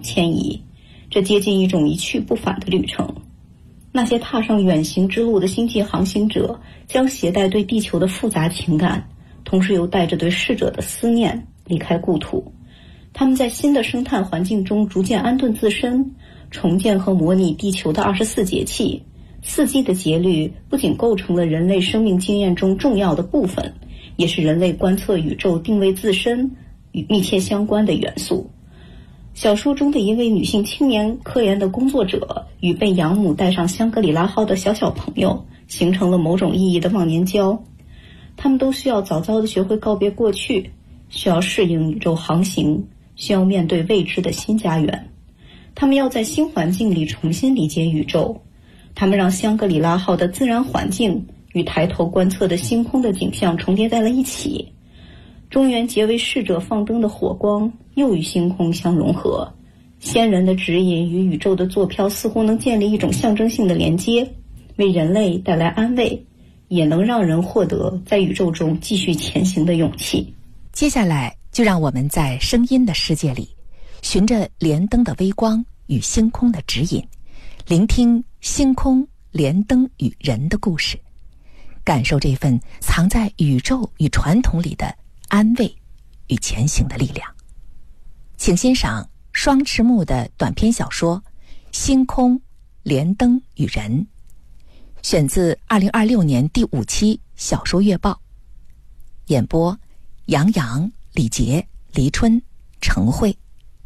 迁移，这接近一种一去不返的旅程。那些踏上远行之路的星际航行者将携带对地球的复杂情感，同时又带着对逝者的思念离开故土。他们在新的生态环境中逐渐安顿自身，重建和模拟地球的24节气。四季的节律不仅构成了人类生命经验中重要的部分，也是人类观测宇宙、定位自身与密切相关的元素。小说中的一位女性青年科研的工作者与被养母带上香格里拉号的小朋友形成了某种意义的忘年交。他们都需要早早地学会告别过去，需要适应宇宙航行，需要面对未知的新家园。他们要在新环境里重新理解宇宙。他们让香格里拉号的自然环境与抬头观测的星空的景象重叠在了一起。中元节为逝者放灯的火光又与星空相融合，先人的指引与宇宙的坐标似乎能建立一种象征性的连接，为人类带来安慰，也能让人获得在宇宙中继续前行的勇气。 接下来就让我们在声音的世界里，循着莲灯的微光与星空的指引，聆听星空、莲灯与人的故事，感受这份藏在宇宙与传统里的安慰与前行的力量。请欣赏双翅木的短篇小说《星空、莲灯与人》，选自2026年第5期小说月报。演播：杨洋、李杰、黎春、程慧。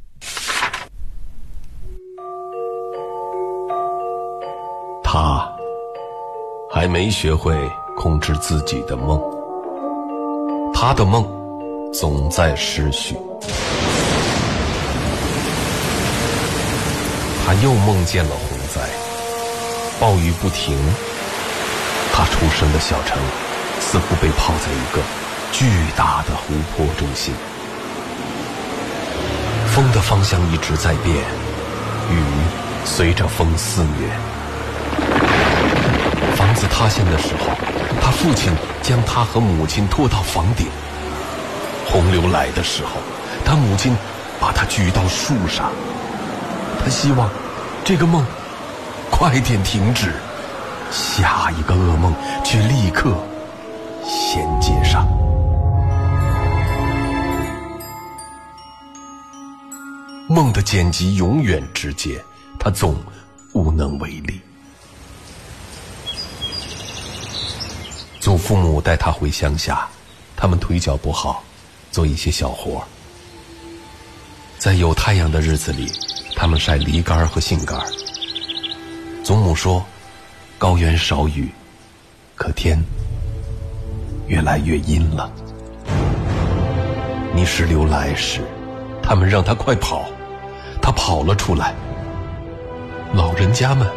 他还没学会控制自己的梦，他的梦总在失序。他又梦见了洪灾，暴雨不停。他出生的小城似乎被泡在一个巨大的湖泊中心，风的方向一直在变，雨随着风肆虐。房子塌陷的时候，他父亲将他和母亲拖到房顶。洪流来的时候，他母亲把他举到树上。他希望这个梦快点停止，下一个噩梦却立刻衔接上。梦的剪辑永远直接，他总无能为力。祖父母带他回乡下，他们腿脚不好，做一些小活。在有太阳的日子里，他们晒梨干和杏干。祖母说，高原少雨，可天越来越阴了。泥石流来时，他们让他快跑，他跑了出来。老人家们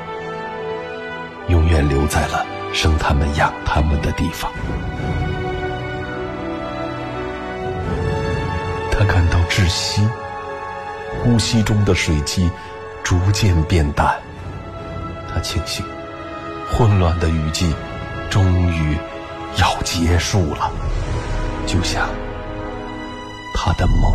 永远留在了生他们养他们的地方。他感到窒息，呼吸中的水汽逐渐变淡。他庆幸混乱的雨季终于要结束了，就像他的梦。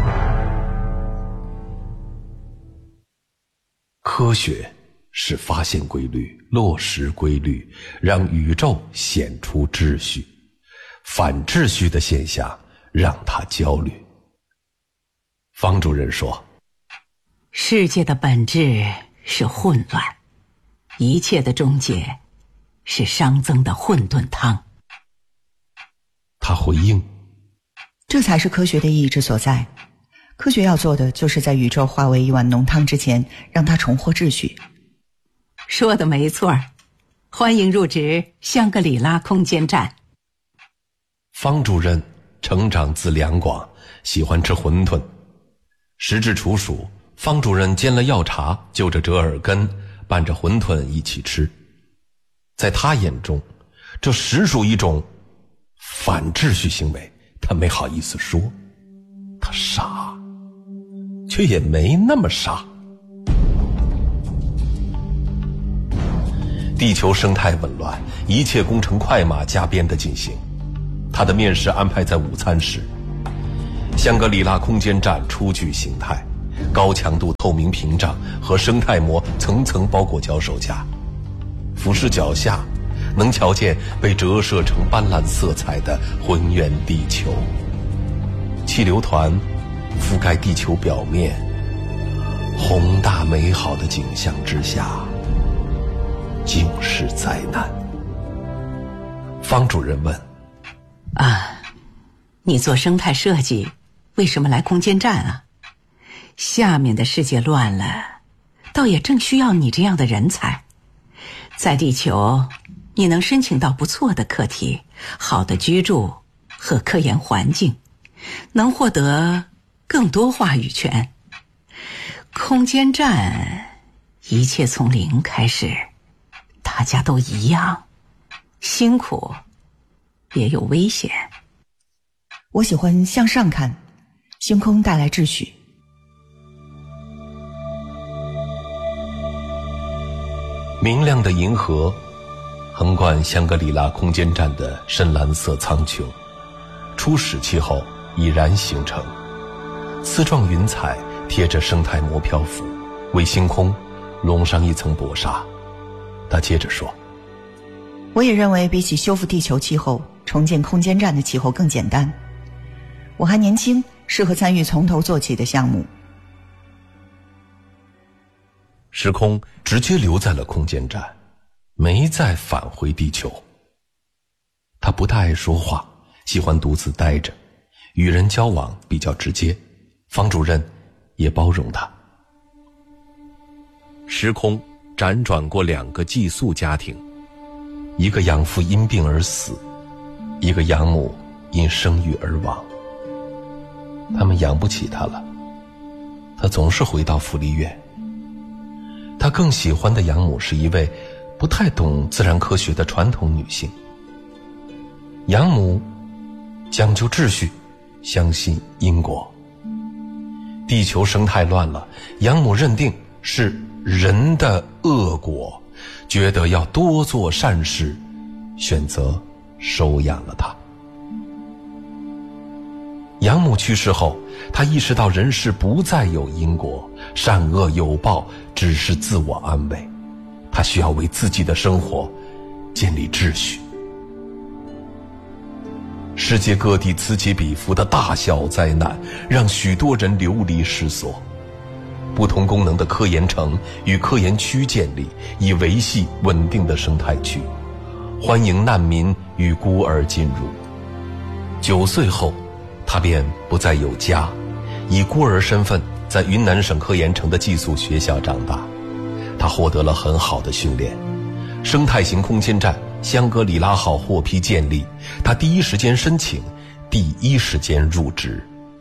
科学是发现规律，落实规律，让宇宙显出秩序。反秩序的现象让他焦虑。方主任说， 世界的本质是混乱，一切的终结是熵增的混沌汤。 他回应， 这才是科学的意义之所在。科学要做的就是在宇宙化为一碗浓汤之前，让它重获秩序。 说的没错，欢迎入职香格里拉空间站。 方主任成长自两广，喜欢吃馄饨。时至处暑，方主任煎了药茶，就着折耳根，拌着馄饨一起吃。在他眼中，这实属一种反秩序行为，他没好意思说。他傻，却也没那么傻。地球生态紊乱，一切工程快马加鞭地进行。他的面试安排在午餐时。香格里拉空间站初具形态， 高强度透明屏障和生态膜层层包裹脚手架，俯视脚下，能瞧见被折射成斑斓色彩的浑圆地球。气流团覆盖地球表面，宏大美好的景象之下，尽是灾难。方主任问： 你做生态设计，为什么来空间站啊？下面的世界乱了，倒也正需要你这样的人才。在地球，你能申请到不错的课题，好的居住和科研环境，能获得更多话语权。空间站，一切从零开始，大家都一样，辛苦也有危险。 我喜欢向上看，星空带来秩序。 明亮的银河横贯香格里拉空间站的深蓝色苍穹，初始气候已然形成，丝状云彩贴着生态膜漂浮，为星空笼上一层薄纱。他接着说： 我也认为比起修复地球气候，重建空间站的气候更简单。我还年轻，适合参与从头做起的项目。 时空直接留在了空间站，没再返回地球。他不太爱说话，喜欢独自待着，与人交往比较直接，方主任也包容他。时空辗转过2个寄宿家庭，一个养父因病而死，一个养母因生育而亡。他们养不起他了，他总是回到福利院。他更喜欢的养母是一位不太懂自然科学的传统女性。养母讲究秩序，相信因果。地球生态乱了，养母认定是人的恶果，觉得要多做善事，选择收养了他。养母去世后，他意识到人世不再有因果，善恶有报，只是自我安慰。他需要为自己的生活建立秩序。世界各地此起彼伏的大小灾难，让许多人流离失所。不同功能的科研城与科研区建立，以维系稳定的生态区，欢迎难民与孤儿进入。9岁后，他便不再有家，以孤儿身份在云南省科研城的寄宿学校长大。他获得了很好的训练。生态型空间站香格里拉号获批建立，他第一时间申请，第一时间入职。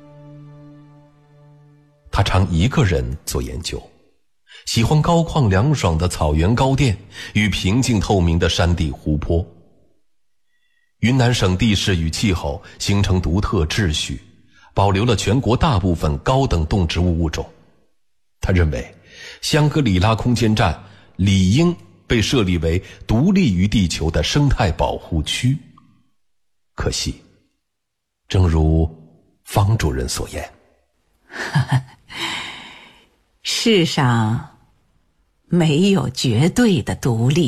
他常一个人做研究，喜欢高旷凉爽的草原高甸与平静透明的山地湖泊。云南省地势与气候形成独特秩序，保留了全国大部分高等动植物物种。他认为香格里拉空间站理应被设立为独立于地球的生态保护区。可惜，正如方主任所言， 世上没有绝对的独立。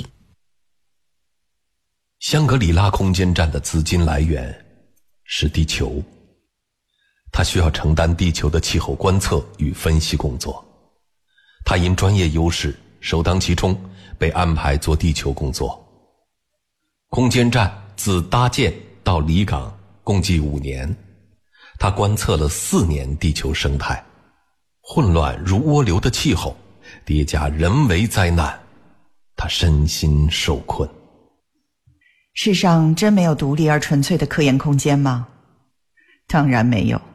香格里拉空间站的资金来源是地球，它需要承担地球的气候观测与分析工作。它因专业优势首当其冲，被安排做地球工作。空间站自搭建到离港共计5年，它观测了4年地球生态。混乱如涡流的气候叠加人为灾难，它身心受困。 世上真没有独立而纯粹的科研空间吗？当然没有。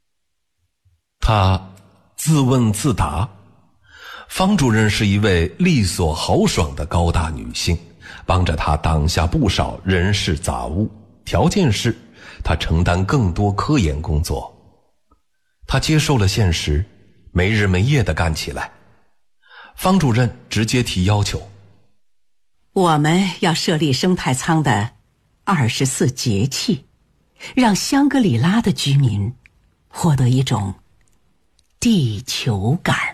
他自问自答。方主任是一位利索豪爽的高大女性，帮着他挡下不少人事杂物，条件是他承担更多科研工作。他接受了现实，没日没夜地干起来。方主任直接提要求， 我们要设立生态舱的24节气，让香格里拉的居民获得一种地球感。